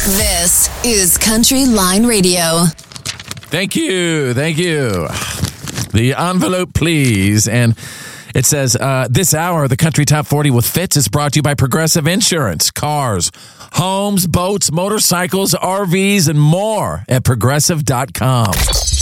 This is Country Line Radio. Thank you. The envelope, please. And it says, this hour, the Country Top 40 with Fitz is brought to you by Progressive Insurance. Cars, homes, boats, motorcycles, RVs, and more at Progressive.com.